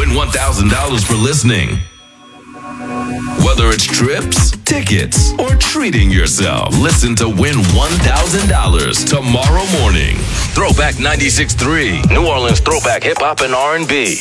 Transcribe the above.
Win $1,000 for listening. Whether it's trips, tickets, or treating yourself, listen to Win $1,000 tomorrow morning. Throwback 96.3, New Orleans Throwback Hip Hop and R&B.